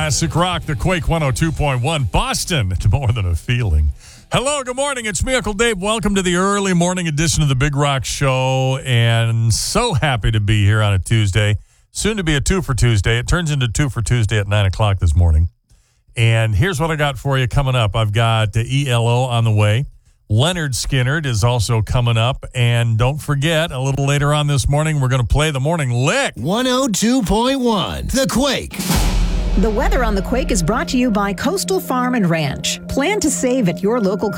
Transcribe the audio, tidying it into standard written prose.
Classic Rock, the Quake 102.1. Boston, it's more than a feeling. Hello, good morning. It's me, Uncle Dave. Welcome to the early morning edition of the Big Rock Show. And so happy to be here on a Tuesday. Soon to be a 2 for Tuesday. It turns into 2 for Tuesday at 9 o'clock this morning. And here's what I got for you coming up. I've got ELO on the way. Leonard Skinner is also coming up. And don't forget, a little later on this morning, we're going to play the morning lick. 102.1, The Quake. The weather on The Quake is brought to you by Coastal Farm and Ranch. Plan to save at your local